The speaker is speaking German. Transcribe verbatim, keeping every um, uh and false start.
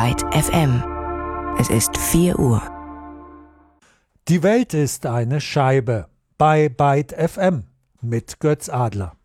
Byte F M. Es ist vier Uhr. Die Welt ist eine Scheibe bei Byte F M mit Götz Adler.